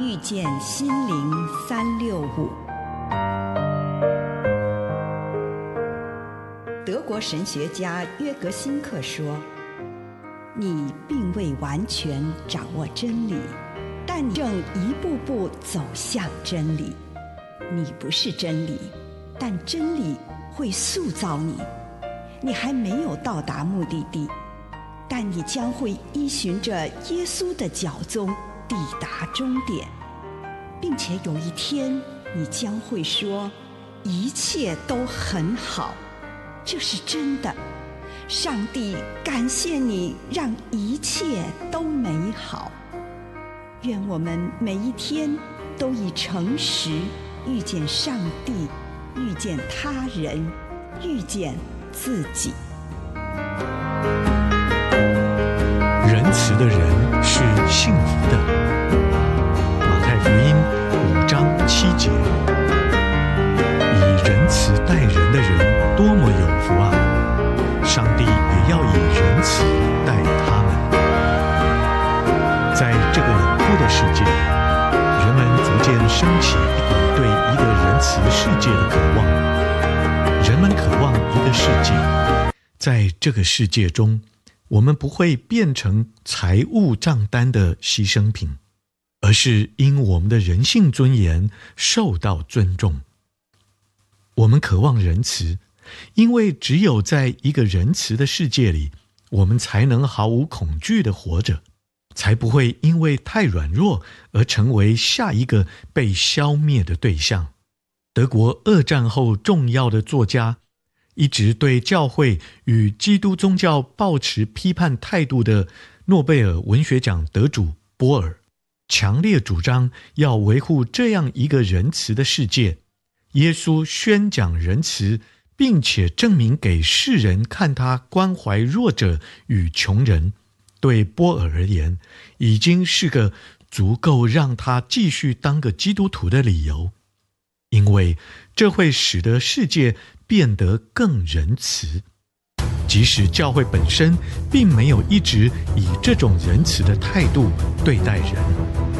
遇见心灵365。德国神学家约格辛克说，你并未完全掌握真理，但你正一步步走向真理。你不是真理，但真理会塑造你。你还没有到达目的地，但你将会依循着耶稣的脚踪抵达终点，并且有一天你将会说，一切都很好。这是真的。上帝感谢你，让一切都美好。愿我们每一天都以诚实遇见上帝，遇见他人，遇见自己。 仁慈的人是幸福的。马太福音5章7节。以仁慈待人的人多么有福啊！上帝也要以仁慈待他们。在这个冷酷的世界里，人们逐渐升起一股对一个仁慈世界的渴望。人们渴望一个世界，在这个世界中，我们不会变成财务账单的牺牲品，而是因我们的人性尊严受到尊重。我们渴望仁慈，因为只有在一个仁慈的世界里，我们才能毫无恐惧地活着，才不会因为太软弱而成为下一个被消灭的对象。德国2战后重要的作家，一直对教会与基督宗教抱持批判态度的诺贝尔文学奖得主波尔，强烈主张要维护这样一个仁慈的世界。耶稣宣讲仁慈，并且证明给世人看他关怀弱者与穷人，对波尔而言，已经是个足够让他继续当个基督徒的理由，因为这会使得世界变得更仁慈。即使教会本身并没有一直以这种仁慈的态度对待人。